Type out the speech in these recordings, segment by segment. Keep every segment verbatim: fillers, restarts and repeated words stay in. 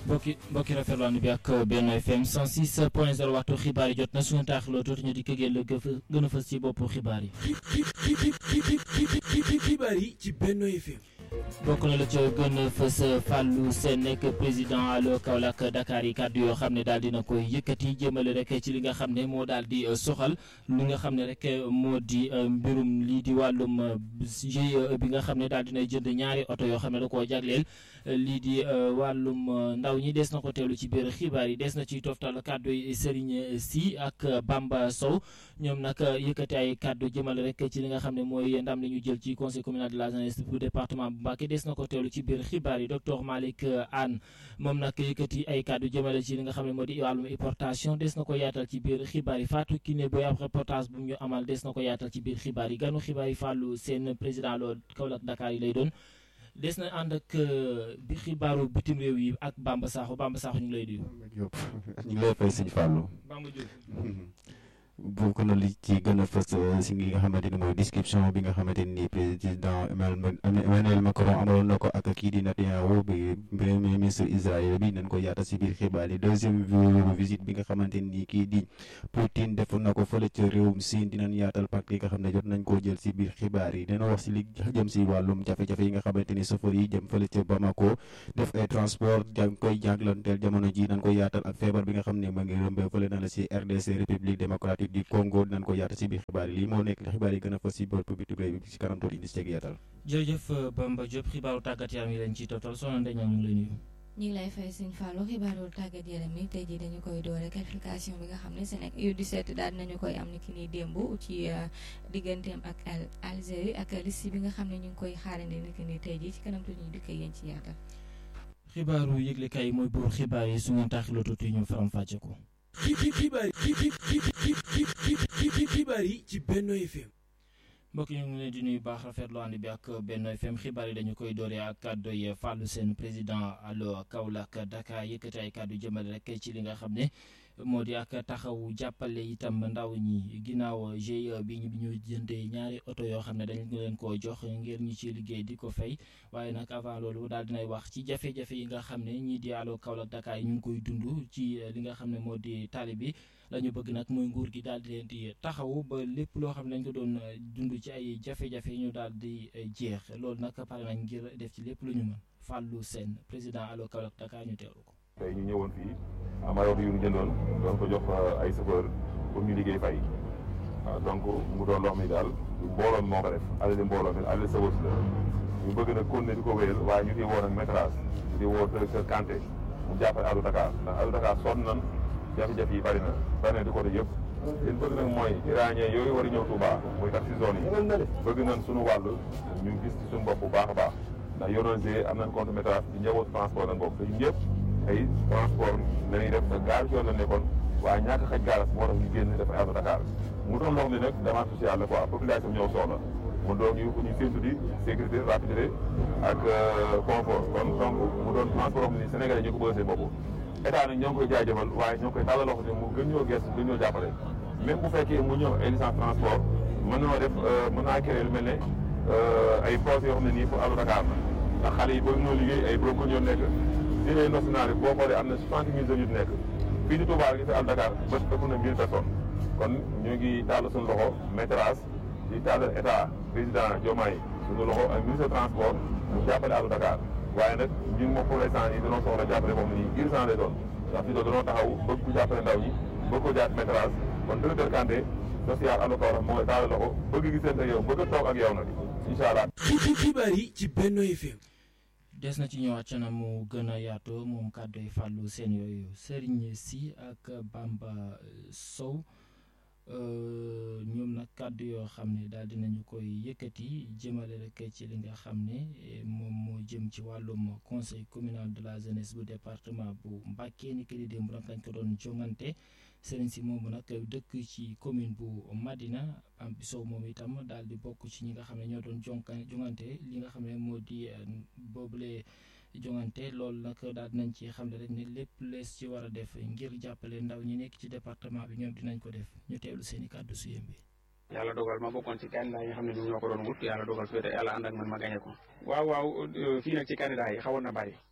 mbokki mbokki rafetlu bi ak Benno F M cent six point zéro waxtu xibaar yi jot na suñu taaxloo tuuti ñu di këgeel la gën a fës ci boppu xibaar yi. xibaar yi ci Benno F M. bokk na la ca gën a fës Fallou Sène nekk président allo Kaolack Dakar yi kàddu yoo xam ne daal dina koy yëkkati jëmale rek ci li nga xam ne moo daal di soxal li nga xam ne rek moo di mbirum lii di wàllum G I E bi nga xam ne daal dina jënd ñaari oto yoo xam ne da koo jagleel lii di wàllum ndaw ñi des na ko teelu ci biir xibaar yi des na ci toftal kàddu yi Serigne Sy ak Bamba Sow ñoom nag yëkkati ay kàddu jëmale rek ci li nga xam ne mooy ndam li ñu jël ci conseil communal de la jeunesse bu département bu Mbacké des na ko teelu ci biir xibaar yi docteur Malick Anne moom nag yëkkati ay kàddu jëmale ci li nga xam ne moo di wàllum importation des na ko yaatal ci biir xibaar yi Fatou Kiné Boy ab reportage bu ñu amal des na ko yaatal ci biir xibaar yi ganu xibaar yi Fallou Sène président loolu Kaolack Dakar yi lay doon des na ànd ak bi xibaaru bitim réew yi ak Bamba Sakho Bamba Sakho ñu ngi lay nuyu. ñu ngi lay fay sëñ Fallou. Bamba Diop. bokk na li ci gën a fës si ngi nga xamante ni mooy description bi nga xamante ni président Emmanuel Macron amaloon na ko ak kii di Netanyahu bi premier ministre Israël bi nañ ko yaata si biir xibaar yi deuxième visite bi nga xamante ni kii di Poutine def na ko fële ca réewum Siin dinañ yaatal pacte yi nga xam ne jot nañ koo jël si biir xibaar yi dina wax si li jëm si wàllum jafe-jafe yi nga xamante ni chauffeur yi jëm fële ca Bamako def ay transport jàng koy jànglanteel jamono ji nañ ko yaatal ak feebar bi nga xam ne ma ngi rëmbee fële na la si R D C République démocratique di Congo dinañ ko yaata si biir xibaar yi lii moo nekk xibaar yi gën a fës si bopp bi bi si kanam tuuti indi si teg yaatal. jërëjëf Bamba Diop xibaaru tàggat yaram yi lañ ciy total soxna Ndeye Niang ñu ngi lay nuyu. ñu ngi lay fay sëñ Fallou xibaaru tàggat yaram yi tey jii dañu koy doore qualification bi nga xam ne Sénégal U dix-sept daal nañu koy am ni ki nii démb ci digganteem ak Algérie ak liste bi nga xam ne ñu ngi koy xaarandi ni ki nii tey jii ci kanam tuuti ñu dikkee yéen ci yaatal. xibaaru yëglekaay yi mooy buur xibaar yi su ngeen taaxiloo tuuti ñu faram fàcce ko. xibaar yi ci Benno F M. mbokk ñu ngi leen di nuyu baax rafetlu ànd bi ak Benno F M xibaar yi dañu koy dooree ak kàddu yi Fallou Sène président allo Kaolack Dakar yëkkati ay kàddu jëmale rek ci li nga xam ne moo di ak taxawu jàppale itam ndaw ñi ginnaaw G I E bi ñu bi ñu jëndee ñaari oto yoo xam ne dañ leen koo jox ngir ñu ci liggéey di ko fay waaye nag avant loolu daal dinay wax ci jafe-jafe yi nga xam ne ñii di allo Kaolack Dakar yi ñu ngi koy dund ci li nga xam ne moo di tali bi la ñu bëgg nag mooy nguur gi daal di leen di taxawu ba lépp loo xam ne dañ ko doon dund ci ay jafe-jafe ñu daal di jeex loolu nag pare nañ ngir def ci lépp lu ñu mën Fallou Sène président allo Kaolack Dakar ñu teewlu ko. tey ñu ñëwoon fii am ay oto yu ñu jëndoon doon ko jox ay chauffeur pour ñu liggéey fay waaw donc mu doon loo xam ne daal mbooloo mi moo ko def alali mbooloo mi alali sa wërs la ñu bëgg nag continuer di ko wéyal waaye ñu ngi woo nag métrage di woo directeur Kanté mu jàppale allo Dakar ndax allo Dakar sonn nan jafe-jafe yi bari na bari na di ko yëpp liñ bëgg nag mooy iranien yooyu war a ñëw Touba muy tax si zone yi bëgg nañ suñu wàll ñu gis ci suñu bopp bu baax a baax ndax yoroon g am nañ compte métrage di njabootu transport nañ bopp te ñun ñëpp ay transport lañuy def te gaar yoon la nekkoon waaye ñàkk xaj gaaras moo tax ñu génn def ay allo Dakar mu doon loo xam ne nag demande sociale la quoi population ñëw soxla mu doon ñu ñu séntu di sécurité rapidité ak confort kon donc mu doon transport ni Sénégalais ñu ko bëgg seen bopp état nag ñoo ngi koy jaajëfal waaye ñoo ngi koy tàllal loxo ne mu gën ñoo gëstu gën ñoo jàppale même bu fekkee mu ñëw ay licence transport mën na def mën naa créer lu mel ne ay postes yoo xam ne nii pour allo Dakar la ndax xale yi bëgg ñoo liggéey ay brocon ñoo nekk dine national boo xoolee am na soixante mille jeunes yu nekk fii di Touba gi fi allo Dakar bés ëpp na mille personnes kon ñu ngi tàll suñu loxo métrage di tàllal état président Diomaye suñu loxo ak ministre transport mu jàppale allo Dakar waaye nag ñun moom pour l'instant yi dañoo soxla jàppale moom ni urgent lay doon ndax fi doon dañoo taxaw bëgg ku jàppale ndaw ñi bëgg ko jàpp métrage kon directeur Kanté social allo Kaolack moo ngi tàllal loxo bëgg gisante ak yow bëgg a toog ak yow nag incha allah. xibaar yi ci Benno F M. des na ci ñëwaat ca na mu gën a yaatoo moom kàddu yi Fallou Sène yooyu Serigne Sy ak Bamba Sow ñoom nag kàddu yoo xam ne daal dinañu koy yëkkati jëmale rek ci li nga xam ne moom moo jëm ci wàllum conseil communal de la jeunesse bu département bu Mbacké ni ki di démb nag lañ ko doon jongante Serigne Sy moomu nag dëkk ci commune bu Madina Bamba Sow moom itam daal di bokk ci ñi nga xam ne ñoo doon jonka jongante li nga xam ne moo di boobule jongante loolu nag daal dinañ ci xam ne rek ne lépp lees ci war a def ngir jàppale ndaw ñi nekk ci département bi ñoom dinañ ko def ñu teewlu seen i kàddu su yëmbi. yàlla dogal ma bokkoon ci candidat yi nga xam ne ñoo ko doon wut yàlla dogal féete yàlla ànd ak man ma gañe ko. waaw waaw fii nag ci candidat yi xawoon na bari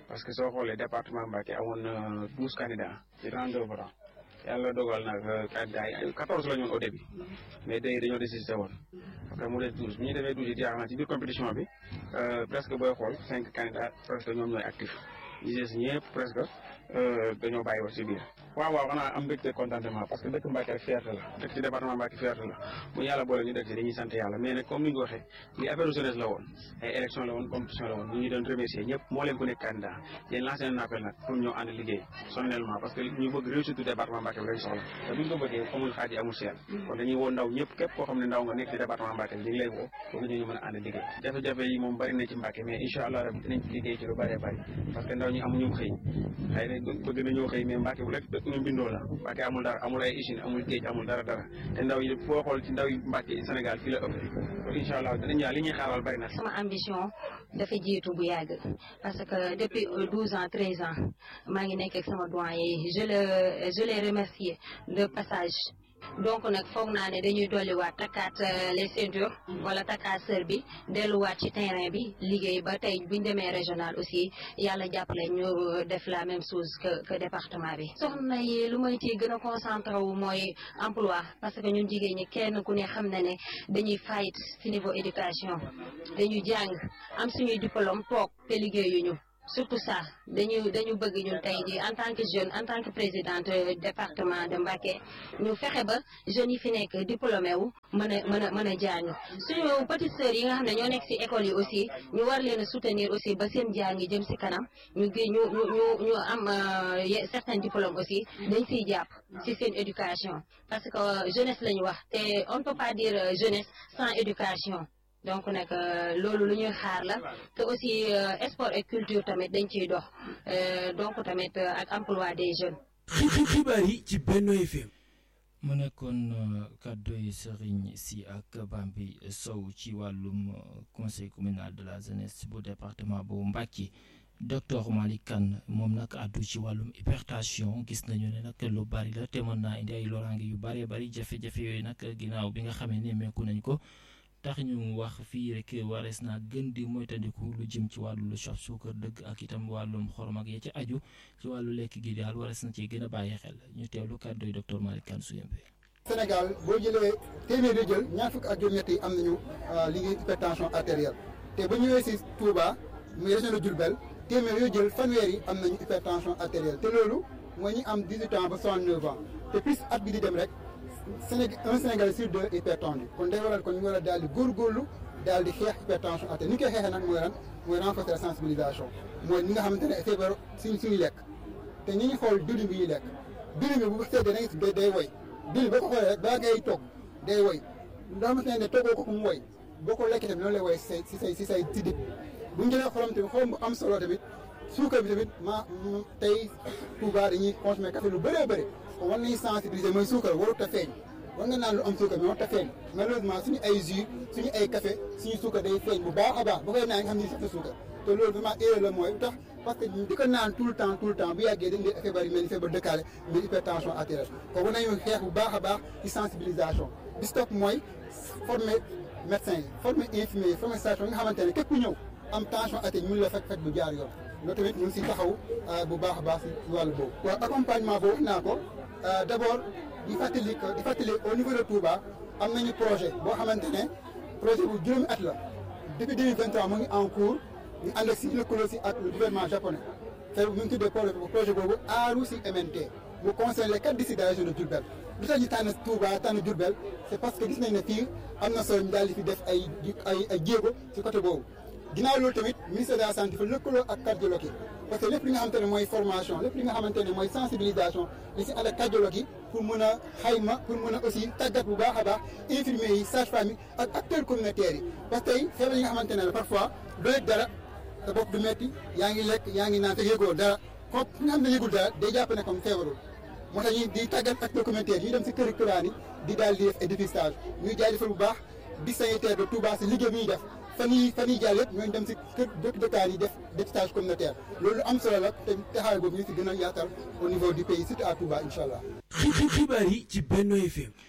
parce que soo xoolee département Mbacké amoon na douze candidats ci trente-deux votants yàlla dogal nag candidat yi quatorze la ñu woon au début mais tey dañoo désisté woon après mu des douze bu ñu defee douze yi jeex na ci biir compétition bi presque booy xool cinq candidats presque ñoom ñooy actif ñi des ñëpp presque dañoo bàyyi woon ci biir. waaw waaw xanaa am mbégte contentement parce que dëkk Mbacké rek fierté la dëkk ci département Mbacké fierté la bu yàlla boole ñu dëkk ci dañuy sant yàlla mais nag comme ni ñu ko waxee li affaire jeunesse la woon ay élection la woon compétition la woon ñu ngi doon remercier ñëpp moo leen ku nekk candidat yéen lancé un appel nag pour ñoo ànd liggéey solennellement parce que ñu bëgg réussite du département Mbacké bi lañ soxla te buñ ko bëggee amul xaaj amul seen kon dañuy woo ndaw ñëpp képp koo xam ne ndaw nga nekk ci département Mbacké bi ñu ngi lay woo pour ñu mën a ànd liggéey jafe-jafe yi moom bari na ci Mbacké mais incha allah rabbi dinañ ci liggéey ci lu bëree bëri parce que ndaw ñi amuñu xëy xëy na bëgg nañoo xëy mais Mbacké bu rek ñu bindoo la Mbacké amul dara amul ay usine amul géej amul dara dara te ndaw yi foo xool ci ndaw yi Mbacké Sénégal fii la ëpp kon incha allah dinañ li ñuy xaaral bari na. sama ambition dafa jiitu bu yàgg parce que depuis douze ans treize ans maa ngi nekk ak sama doyen je le je les remercie de passage donc nag foog naa ne dañuy dolliwaat takkaat les ceintures wala takkaat sër bi delluwaat ci terrain bi liggéey ba tey buñ demee régional aussi yàlla jàppale ñu def la même chose que que département bi. soxna yi lu may ci gën a concentré wu mooy emploi parce que ñun jigéen ñi kenn ku ne xam na ne dañuy fight ci niveau éducation dañuy jàng am suñuy diplôme toog te liggéeyuñu. surtout ça dañu dañu bëgg ñun tey jii en tant que jeune en tant que présidente département de Mbacké ñu fexe ba jeunes yi fi nekk diplômé wu mën a mën a mën a jàng suñu petites sœurs yi nga xam ne ñoo nekk ci école yi aussi ñu war leen a soutenir aussi ba seen jàng jëm ci kanam ñu ñu ñu ñu am certains diplômes aussi dañ ciy jàpp ci seen éducation parce que jeunesse la ñu wax te on ne peut pas dire jeunesse sans éducation. donc nag loolu lu ñuy xaar la te aussi sport et culture tamit dañ ciy dox donc tamit ak emploi des jeunes. xibaar yi ci Benno F M. mu nekkoon kàddu yi Serigne Sy ak Bambi Sow ci wàllum conseil communal de la jeunesse bu département bu Mbacké docteur Malick Kane moom nag àddu ci wàllum hypertension gis nañu ne nag lu bari la te mën naa indi ay loraange yu bari bari jafe-jafe yooyu nag ginnaaw bi nga xamee ne meeku nañ ko. tax ñu wax fii rek warees naa gën di moytandiku lu jëm ci wàllu lu sof suukar dëgg ak itam wàllum xorom ak ya ci aju ci wàllu lekk gi daal warees na ci gën a bàyyi xel ñu teewlu kàddu yi docteur Malick Kane su yembe. Sénégal boo jëlee téeméeri jël ñaar fukk ak juróom-ñett yi am nañu li ngi hypertension artérielle te ba ñëwee si Touba muy région de Diourbel téeméer yoo jël fanweer yi am nañu hypertension artérielle te loolu mooy ñi am dix-huit ans ba soixante-neuf ans te plus at bi di dem rek. Sénégal un Sénégalais sur deux hypertendu kon day waral kon ñu war a daal di góorgóorlu daal di xeex hypertension artérielle ni ñu koy xeexee nag mooy lan mooy renforcer la sensibilisation mooy ñi nga xamante ne feebar suñ suñuy lekk te ñi ñu xool diwlin bi ñuy lekk diwlin bi bu seddee da ngay gis day woy diwlin boo ko xoolee rek baa ngay togg day woy nga xamante ne toggoo ko mu woy boo ko lekkee tamit noonu lay woy si say si say si say si dib bu ñu jëlee xorom tamit xorom bu am solo tamit suukar bi tamit ma tey Touba dañuy consommer café lu bëree bëri war nañu sensibiliser mooy suukar warut a feeñ war nga naan lu am suukar mais warut a feeñ malheureusement suñu ay jus suñu ay café suñu suukar day feeñ bu baax a baax ba koy naan nga xam ni sax suukar te loolu vraiment erreur la mooy tax parce que di ko naan tout le temps tout le temps bu yàggee dañ leen feebar yu mel ni feebar dëkkaale mais hypertension artérielle kooku nañu xeex bu baax a baax ci sensibilisation bi stop mooy former médecin yi former infirmier yi former station yi nga xamante ne képp ku ñëw am tension artérielle mun la fekk fekk bu jaar yoon loolu tamit ñu ngi si taxaw bu baax a baax si wàllu boobu. waaw accompagnement boobu wax naa ko d' abord di fàttali di fàttali au niveau de Touba am nañu projet boo xamante ne projet bu juróomi at la depuis deux mille vingt trois mu ngi en cours ñu ànd si lëkkaloo si ak le gouvernement japonais te mu ngi tuddee projet boobu aaru si M N T mu concerne les quatre districts de la région de Diourbel lu tax ñu tànn Touba tànn Diourbel c' est parce que gis nañ ne fii am na solo ñu daal di fi def ay ay ay jéego si côté boobu. ginnaaw loolu tamit ministère de la santé fa lëkkaloo ak cardiologue yi parce que lépp li nga xamante ne mooy formation lépp li nga xamante ne mooy sensibilisation li si ànd ak cardiologue yi pour mën a xayma pour mën a aussi tàggat bu baax a baax infirmiers yi sage-femme yi ak acteurs communautaires yi parce que tey feebar yi nga xamante ne la parfois doo yëg dara sa bopp du metti yaa ngi lekk yaa ngi naan te yëgoo dara kon ki nga xam ne yëgul dara day jàpp ne comme feebarul moo tax ñuy di tàggat acteurs communautaires yi dem si kër këraan yi di daal di def ay dépistage ñuy jaajëfal bu baax di sanitaire de Touba si liggéey bi ñuy def fan yii fan yii jàll yëpp ñooñu dem si kër dëkk dëkkaan yi def dépistage communautaire loolu am solo la te taxawaay boobu ñu si gën a yaatal au niveau du pays surtout à Touba incha allah. xibaar yi ci Benno F M.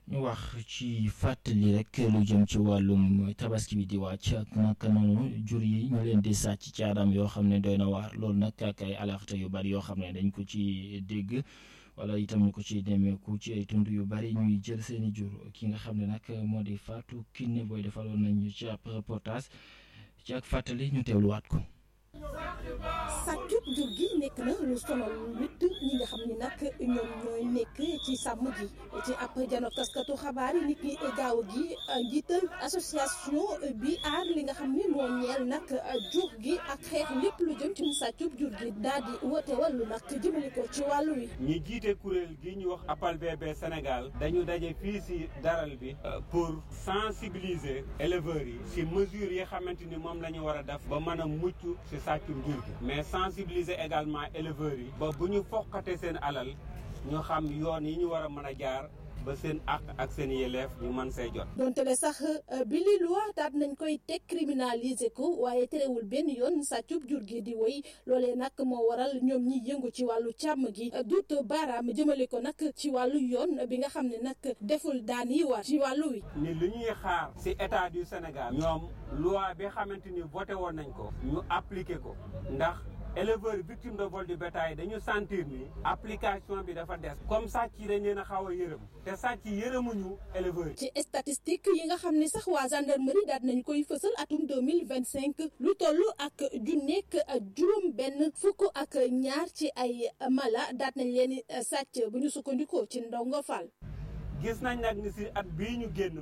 ñu wax ci fàttali rek lu jëm ci wàllum tabaski bi di wàcc ak naka noonu jur yi ñu leen di sàcc ci anam yoo xam ne doy na waar loolu nag ak ay alerte yu bari yoo xam ne dañ ko ci dégg wala itam ñu ko ci demeeku ci ay tund yu bari ñuy jël seeni jur ki nga xam ne nag moo di Fatou Kiné Boy defaloon nañu ci ab reportage ci ak fàttali ñu teewluwaat ko. sàccub jur gi nekk na lu sonal nit ñi nga xam ni nag ñoom ñooy nekk ci sàmm gi ci ab janook taskatu xabaar yi nit ñi gaaw gi njiital association bi aar li nga xam ni moo ñeel nag jur gi ak xeex lépp lu jëm ci sàccub jur gi daal di woote wàllu nag jëmale ko ci wàllu wi. ñi jiite kuréel gi ñu wax Appal Bébé Sénégal dañu daje fii si daral bi pour sensibiliser éleveurs yi si mesures yi xamante ni moom la ñu war a def ba mën a mucc si sàccum jur gi mais sensibiliser également éleveurs yi ba bu ñu foqate seen alal ñu xam yoon yi ñu war a mën a jaar ba seen àq ak seen yelleef ñu mën see jot. donte le sax bi li loi daat nañ koy teg criminaliser ko waaye terewul benn yoon sàccub jur gi di woy loolee nag moo waral ñoom ñi yëngu ci wàllu càmm gi duut baaraam jëmale ko nag ci wàllu yoon bi nga xam ne nag deful daan yi war ci wàllu wi. ni lu ñuy xaar si état du Sénégal ñoom loi bi xamante ni voté woon nañ ko ñu appliqué ko ndax éleveurs victimes de vol du bétail dañu sentir ni application bi dafa des comme sàcc yi dañ leen a xaw a yërëm te sàcc yi yërëmuñu éleveurs yi. ci statistique yi nga xam ne sax waa gendarmerie daal nañ koy fësal atum deux mille vingt cinq lu toll ak ju nekk juróom benn fukk ak ñaar ci ay mala daal nañ leen sàcc bu ñu sukkandikoo ci Ndongo Fall. gis nañ nag ni si at bii ñu génn